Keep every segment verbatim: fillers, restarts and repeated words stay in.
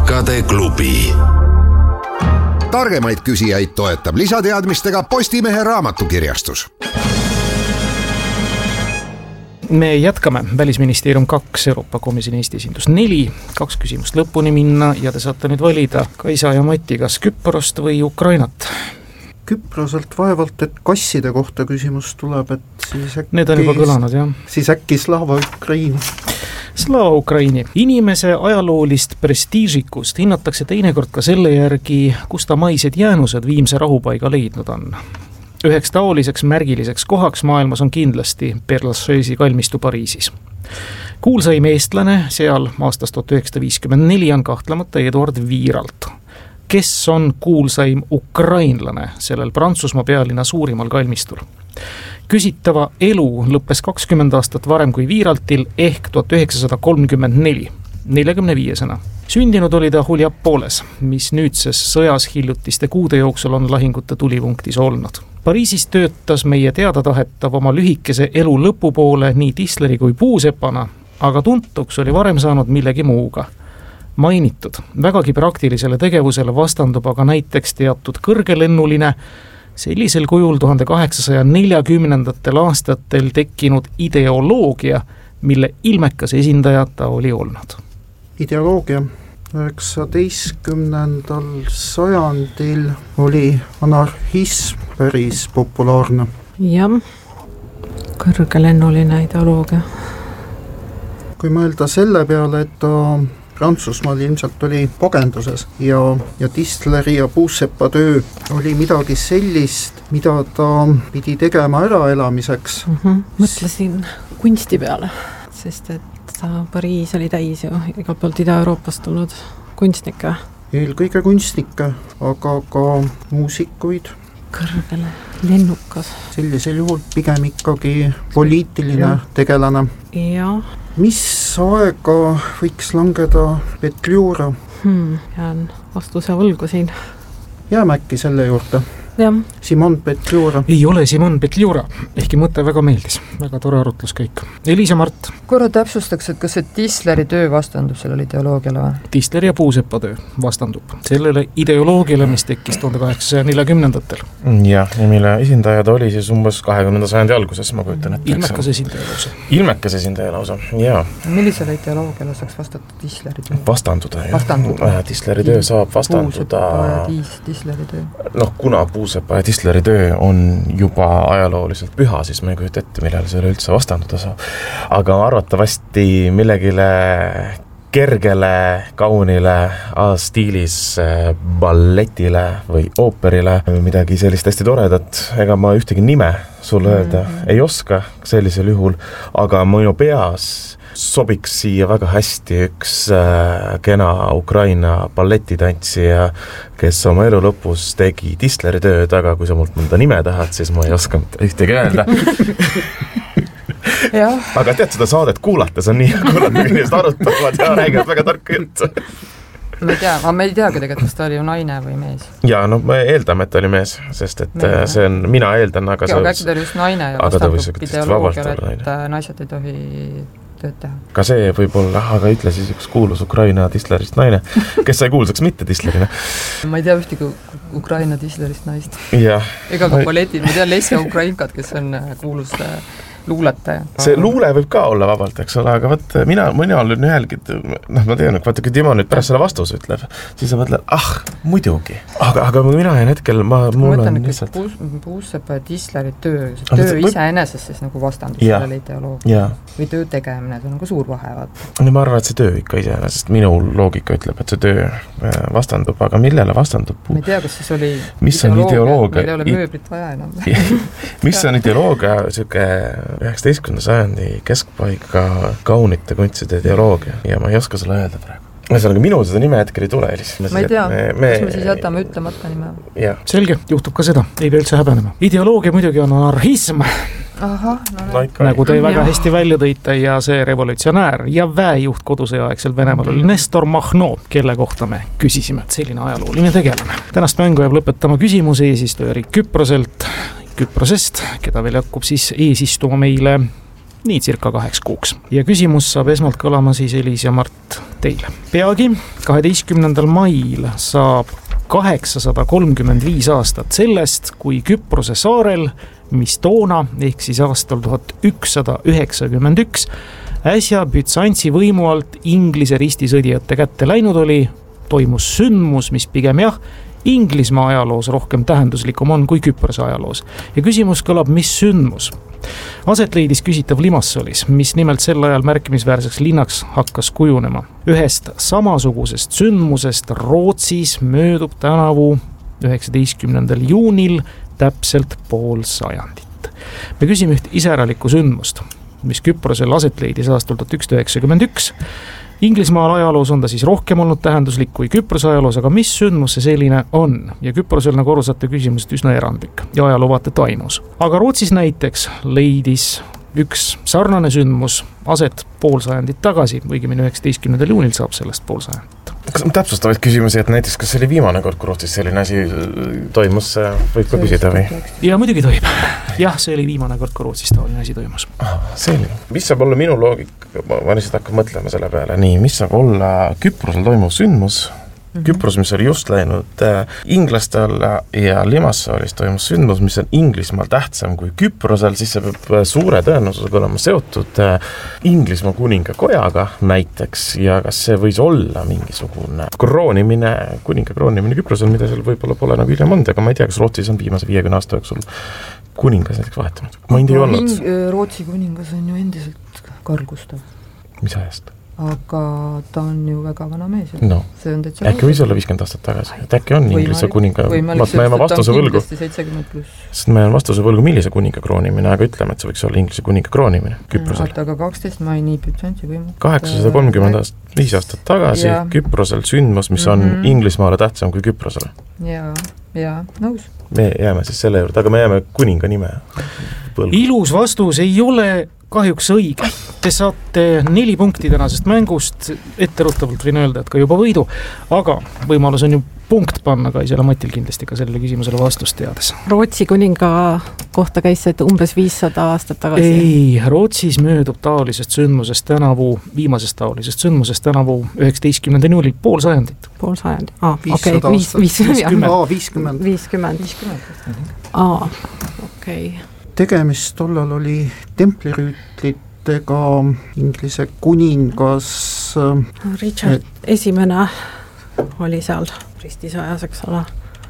tarkade klubi. Targemaid küsijaid toetab lisateadmistega Postimehe raamatukirjastus. Me jätkame Välisministeerium kaks, Euroopa Komisjoni Eesti esindus neli, kaks küsimust lõpuni minna ja te saate nüüd valida Kaisa ja Mati, kas Küprost või Ukrainat? Küproselt vaevalt, et kasside kohta küsimus tuleb, et siis äkki... Need on juba kõlanud, jah. Siis äkki Slava Ukraini. Slava Ukraini. Inimese ajaloolist prestiižikust hinnatakse teinekord ka selle järgi, kus ta maised jäänused viimse rahupaiga leidnud on. Üheks taoliseks märgiliseks kohaks maailmas on kindlasti Père Lachaise'i kalmistu Pariisis. Kuulsaim eestlane seal aastast tuhat üheksasada viiskümmend neli on kahtlemata Eduard Viiralt. Kes on kuulsaim ukrainlane sellel Prantsusmaa pealinna suurimal kalmistul? Küsitava elu lõppes kakskümmend aastat varem kui Viiraltil ehk tuhat üheksasada kolmkümmend neli, neljakümne viiesena. Sündinud oli ta Huljapooles, mis nüüdses sõjas hiljutiste kuude jooksul on lahingute tulipunktis olnud. Pariisis töötas meie teadatahetav oma lühikese elu lõpupoole nii tisleri kui puusepana, aga tuntuks oli varem saanud millegi muuga. Mainitud vägagi praktilisele tegevusele vastandub aga näiteks teatud kõrgelennuline, sellisel kujul tuhande kaheksasaja neljakümnendatel aastatel tekkinud ideoloogia, mille ilmekas esindaja ta oli olnud. Ideoloogia üheksateistkümnendal sajandil oli anarhism päris populaarne. Jah, kõrgelennuline ideoloogia. Kui mõelda selle peale, et ta Prantsusmaal ilmselt oli pagenduses ja, ja Tistleri ja Puusepa töö oli midagi sellist, mida ta pidi tegema äraelamiseks. Mm-hmm. Mõtlesin kunsti peale, sest et Pariis oli täis ju igalt poolt Ida-Euroopast tulnud kunstnikke. Eelkõige kunstnikke, aga ka muusikuid. Kõrgele lennukas. Sellisel juhul pigem ikkagi poliitiline ja. Tegelane. Ja. Mis aega võiks langeda Petliura? Hmm, jään vastuse võlgu siin. Jääme äkki selle juurde. Ja. Simon Petliura. Ei ole Simon Petliura, ehkki mõte väga meeldis. Väga tore arutluskäik. Elisa Mart. Korra täpsustaks, et kas see Tisleri töö vastandub sellele ideoloogiale või? Tisleri ja Puusepa töö vastandub sellele ideoloogiale, mis tekkis tuhande kaheksasaja neljakümnendatel. Jah, ja mille esindajad oli siis umbes kahekümnenda sajandi alguses, ma kujutan ette. Ilmekas esindaja lausa. Ilmekas esindaja lausa, jaa. Millisele ideoloogiale saaks vastata Tisleri töö? Vastanduda, jah. Vastanduda. Tisleri töö saab vastanduda. Puusepa ja Tisleri töö. Noh, kuna Puusepa ja Tisleri töö on juba ajalooliselt püha, siis ma ei kujuta ette, millele selle üldse vastanduda saab. Aga arvatavasti millegile kergele, kaunile A-stiilis balletile või ooperile, midagi sellist hästi toredat, ega ma ühtegi nime sulle öelda mm-hmm. ei oska sellisel juhul, aga minu peas sobiks siia väga hästi üks äh, kena Ukraina balletitantsija, kes oma elu lõpus tegi Tisleri tööd, aga kui sa mult mõnda nime tahad, siis ma ei oska ühtegi öelda. Aga tead seda saadet kuulates on nii, kui nad millest arutavad ja räägivad väga tarka juttu. Me ei tea, aga me ei teagi tegelikult, kas ta oli ju naine või mees. Ja, no me eeldame, et ta oli mees, sest et mees. See on, mina eeldan, aga ja, äkki ta oli just naine ja vastandub ideoloogiale, et naised ei tohi tööd teha. Ka see võib olla, aga ütle siis üks kuulus Ukraina Tislerist naine, kes sai kuulsaks mitte Tislerina. Ma ei tea ühtegi Ukraina Tislerist naist. Ja. Ega ka balletid, ma tean Lesja Ukrainkat, kes on kuulus luuletaja. See luule võib ka olla vabalt, eks ole, aga võt, mina, mina olen ühelgi, noh, ma tean, vaata, kui Timo nüüd pärast selle vastuse ütleb, siis sa mõtled, ah, muidugi. Aga, aga mina jään hetkel, ma, mul mõtlen, on lihtsalt... Puusepa ja Tisleri töö, see töö võib... ise eneses siis nagu vastandus sellele ideoloogia. Või töö tegemine, see on nagu suur vahe, vaata. No, ma arvan, et see töö ikka ise enesest, minu loogika ütleb, et see töö vastandub, aga millele vastandub? Ma ei tea, kas siis oli mis ideoloogia? Meil ei ole mööblit vaja enam. mis on ideoloogia, siuke üheksateistkümnenda sajandi keskpaika kaunite kunstide ideoloogia ja ma ei oska sulle öelda praegu. Ühesõnaga, minu seda nime hetkel ei tule, Elis. Ma ei tea, me, me... kas me siis jätame ütlemata nime? Ja. Selge, juhtub ka seda, ei pea üldse häbenema. Ideoloogia muidugi on anarhism, Aha, no, no. nagu te väga hästi välja tõite ja see revolutsionäär ja väejuht kodusõjaaegsel Venemaal oli Nestor Mahno, kelle kohta me küsisime, et selline ajalooline tegelane. Tänast mängu jääb lõpetama küsimus eesistuja Küproselt, Küprosest, keda veel jakkub siis eesistuma meile nii circa kaheks kuuks. Ja küsimus saab esmalt kõlama siis Elis ja Mart teile. Peagi kaheteistkümnendal mail saab kaheksasada kolmkümmend viis aastat sellest, kui Küprose saarel, mis toona ehk siis aastal tuhat ükssada üheksakümmend üks äsja Bütsantsi võimu alt Inglise ristisõdijate kätte läinud oli, toimus sündmus, mis pigem jah, Inglismaa ajaloos rohkem tähenduslikum on kui Küprose ajaloos. Ja küsimus kõlab, mis sündmus? Aset leidis küsitav Limassolis, mis nimelt sel ajal märkimisväärseks linnaks hakkas kujunema. Ühest samasugusest sündmusest Rootsis möödub tänavu üheksateistkümnendal juunil täpselt pool sajandit. Me küsime üht iseäralikku sündmust, mis Küprosel aset leidis aastal tuhat ükssada üheksakümmend üks. Inglismaal ajaloos on ta siis rohkem olnud tähenduslik kui Küprose ajaloos, aga mis sündmus see selline on? Ja Küprosel, nagu aru saate, küsimused üsna erandlik ja ajaloo vaateta ainus. Aga Rootsis näiteks leidis üks sarnane sündmus aset pool sajandit tagasi, õigemini üheksateistkümnendal juunil saab sellest pool sajandit. Kas on täpsustavaid küsimusi, et näiteks kas see oli viimane kord, kui Rootsis selline asi toimus, võib ka küsida või? Ja muidugi tohib. Jah, see oli viimane kord, kui Rootsis taoline asi toimus. Ah, selline. Mis saab olla minu loogika? Ma lihtsalt hakkan mõtlema selle peale. Nii, mis saab olla Küprosel toimuv sündmus? Küpros, mis oli just läinud inglaste alla ja Limassoolis toimus sündmus, mis on Inglismaal tähtsam kui Küprosel, siis see peab suure tõenäosusega olema seotud Inglismaa kuninga kojaga näiteks ja kas see võis olla mingisugune kroonimine, kuninga kroonimine Küprosel, mida seal võib-olla pole nagu hiljem olnud, aga ma ei tea, kas Rootsis on viimase viiekümne aasta jooksul kuningas näiteks vahetanud. Ma ei olnud. Rootsi kuningas on ju endiselt Karl Gustav. Mis ajast? Aga ta on ju väga vana mees. No. See on täitsa äkki võis olla viiskümmend aastat tagasi. Et äkki on Inglise kuninga. Ma jään vastuse võlgu. Sest ma jään vastuse võlgu, millise kuninga kroonimine, aga ütleme, et see võiks olla Inglise kuninga kroonimine Küprosel. Aga kaksteist mai nii Bütsantsi võimu. kaheksasada kolmkümmend aastat, viis aastat tagasi ja. Küprosel sündmus, mis on mm-hmm. Inglismaale tähtsam kui Küprosele. Jaa, jaa, nõus. Me jääme siis selle juurde, aga me jääme kuninga nime põlgu. Ilus vastus ei ole kahjuks õige. Te saate neli punkti tänasest mängust, etteruttavalt võin öelda, et ka juba võidu, aga võimalus on ju punkt panna Kaisel ja Matil kindlasti ka sellele küsimusele vastust teades. Rootsi kuninga kohta käis see umbes viissada aastat tagasi? Ei, Rootsis möödub taolisest sündmusest tänavu, viimasest taolisest sündmusest tänavu üheksateistkümnendal juulil pool sajandit. Pool sajandit, aa, okei, viiskümmend. viiskümmend. Aa, okei. Tegemist tollal oli templirüütlitega, Inglise kuningas Richard et... esimene oli seal ristisajas, eks ole.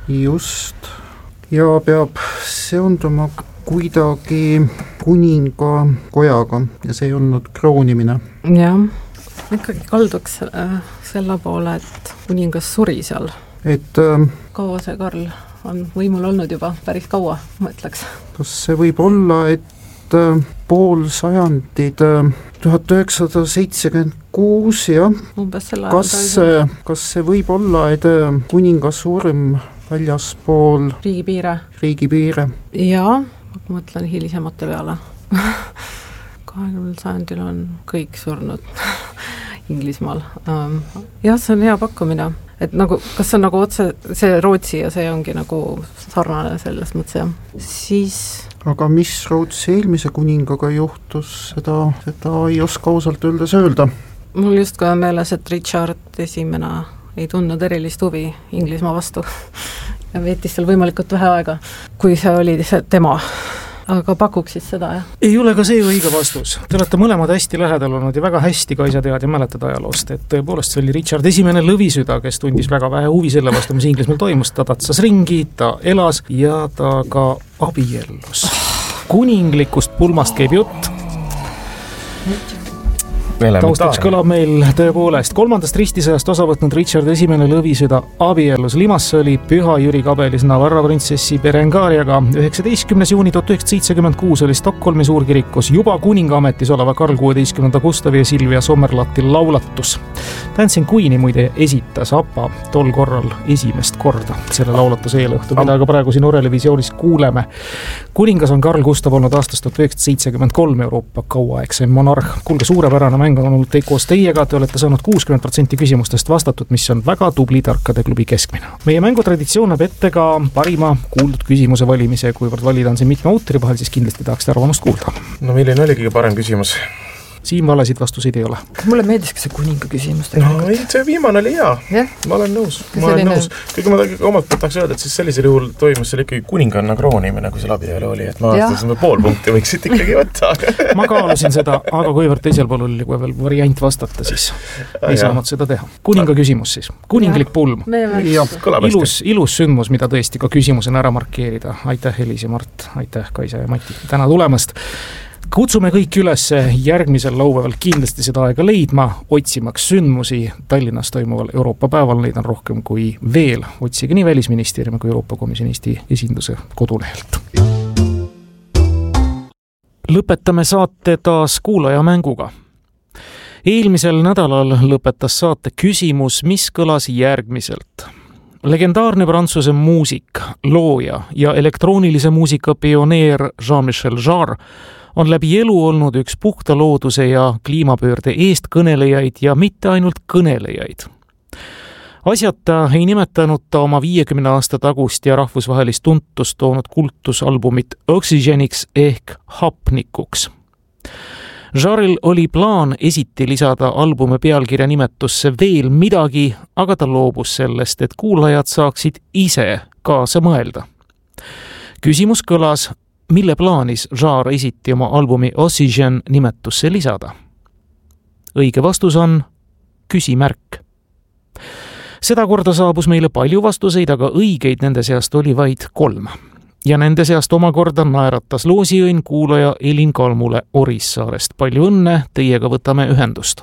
Just. Ja peab seonduma kuidagi kuninga kojaga ja see ei olnud kroonimine. Jah, ikkagi kalduks selle poole, et kuningas suri seal. Et kaua see Karl on võimul olnud juba päris kaua, ma ütleks. Kas see võib olla, et pool sajandid, tuhat üheksasada seitsekümmend kuus, jah. Umbes selle kas, kas see võib olla, et kuningas surm väljaspool riigipiire? Riigipiire. Jaa, ma mõtlen hilisemate peale. kahekümnendal sajandil on kõik surnud Inglismaal. Jah, see on hea pakkumine. Et nagu, kas on nagu otse see Rootsi ja see ongi nagu sarnane selles mõttes, jah. Siis... Aga mis Rootsi eelmise kuningaga juhtus, seda, seda ei oska ausalt öeldes öelda. Mul just ka meeles, et Richard esimene ei tundnud erilist huvi Inglismaa vastu ja veetis seal võimalikult vähe aega, kui see oli see tema. Aga pakuks siis seda, jah? Ei ole ka see õige vastus. Te olete mõlemad hästi lähedal olnud ja väga hästi Kaisa tead ja mäletad ajaloost, et tõepoolest see oli Richard esimene lõvisüda, kes tundis väga vähe huvi selle vastu, mis Inglismaal toimus. Ta tatsas ringi, ta elas ja ta ka abiellus. Kuninglikust pulmast käib jutt. Taustaks kõlab meil tõepoolest kolmandast ristisõjast osa võtnud Richard esimene lõvisüda abiellus Limassoli Püha Jüri kabelis Navarra printsessi Berengariaga. üheksateistkümnes juuni tuhat üheksasada seitsekümmend kuus oli Stockholmi suurkirikus juba kuningaametis oleva Karl kuueteistkümnenda Gustavi ja Silvia Sommerlati laulatus. Dancing Queeni muide esitas APA tol korral esimest korda selle laulatuse eelõhtu, mida aga praegu siin Orelevisioonis kuuleme. Kuningas on Karl Gustav olnud aastast tuhat üheksasada seitsekümmend kolm Euroopa kauaaegsem monarh. Kuulge, suurepärane mäng on olnud koos teiega, te olete saanud kuuskümmend protsenti küsimustest vastatud, mis on väga tubli Tarkade klubi keskmine. Meie mängutraditsioon näeb ette ka parima kuuldud küsimuse valimise, kuivõrd valida on siin mitme autori vahel, siis kindlasti tahaks arvamust kuulda. No milline oli kõige parem küsimus? Siim valesid vastuseid ei ole. Mulle meeldis ka see kuninga küsimus. No ei, see viimane oli hea. Yeah. Ma olen nõus. Ma olen nõus. Kõige ma omalt tahaks öelda, et siis sellisel juhul toimus seal ikkagi kuninganna kroonimine, kui see labiööle oli. Et ma aastasin, et pool punkti võiksid ikkagi võtta. Ma kaalusin seda, aga kuivõrd teisel pool oli veel variant vastata, siis ei ja. saanud seda teha. Kuninga küsimus siis. Kuninglik pulm. Ilus, ilus sündmus, mida tõesti ka küsimusena ära markeerida. Aitäh, Elis ja Mart. Aitäh, Kaisa ja Mati. Täna tulemast. Kutsume kõik üles järgmisel laupäeval kindlasti seda aega leidma, otsimaks sündmusi Tallinnas toimuval Euroopa päeval, neid on rohkem kui veel. Otsige nii Välisministeeriumi kui Euroopa Komisjoni Eesti esinduse kodulehelt. Lõpetame saate taas kuulaja mänguga. Eelmisel nädalal lõpetas saate küsimus, mis kõlas järgmiselt. Legendaarne Prantsuse muusik, looja ja elektroonilise muusika pioneer Jean-Michel Jarre on läbi elu olnud üks puhta looduse ja kliimapöörde eestkõnelejaid ja mitte ainult kõnelejaid. Asjata ei nimetanud ta oma viiekümne aasta tagust ja rahvusvahelist tuntust toonud kultusalbumit Oxygeniks ehk hapnikuks. Jarrel oli plaan esiti lisada albumi pealkirja nimetusse veel midagi, aga ta loobus sellest, et kuulajad saaksid ise kaasa mõelda. Küsimus kõlas, mille plaanis Jarre esiti oma albumi Oxygen nimetusse lisada? Õige vastus on küsimärk. Seda korda saabus meile palju vastuseid, aga õigeid nende seast oli vaid kolm. Ja nende seast omakorda naeratas loosiõnn kuulaja Elin Kalmule Orissaarest. Palju õnne, teiega võtame ühendust.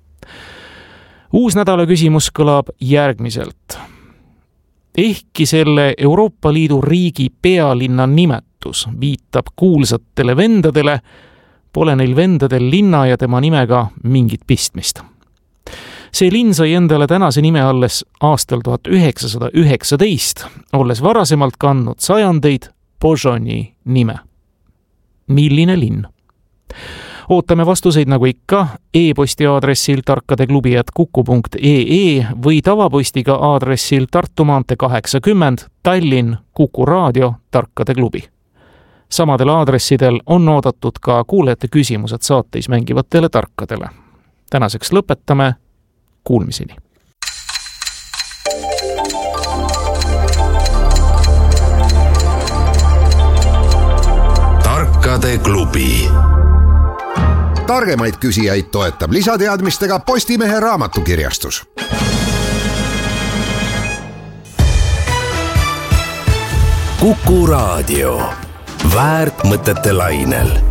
Uus nädala küsimus kõlab järgmiselt. Ehkki selle Euroopa Liidu riigi pealinna nimetus viitab kuulsatele vendadele, pole neil vendadel linna ja tema nimega mingit pistmist. See linn sai endale tänase nime alles aastal tuhat üheksasada üheksateist, olles varasemalt kandnud sajandeid Pozhoni nime. Milline linn? Ootame vastuseid nagu ikka e-posti aadressil tarkadeklubi at kuku punkt ee või tavapostiga aadressil Tartu maantee kaheksakümmend, Tallinn, Kuku raadio, Tarkade klubi. Samadel aadressidel on oodatud ka kuulajate küsimused saateis mängivatele tarkadele. Tänaseks lõpetame. Kuulmiseni. Tarkade klubi. Targemaid küsijaid toetab lisateadmistega Postimehe raamatukirjastus. Kuku raadio. Väärt mõtete lainel.